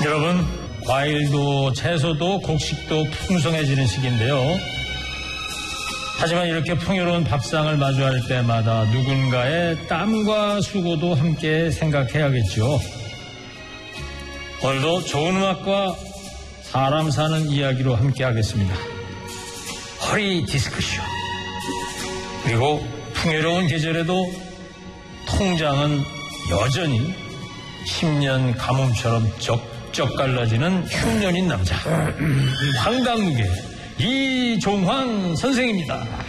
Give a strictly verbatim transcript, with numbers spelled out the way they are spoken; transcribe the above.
여러분, 과일도 채소도 곡식도 풍성해지는 시기인데요. 하지만 이렇게 풍요로운 밥상을 마주할 때마다 누군가의 땀과 수고도 함께 생각해야겠죠. 오늘도 좋은 음악과 사람 사는 이야기로 함께 하겠습니다. 허리 디스크쇼. 그리고 풍요로운 계절에도 통장은 여전히 십 년 가뭄처럼 쩍쩍 갈라지는 흉년인 남자 황당무계 이종환 선생입니다.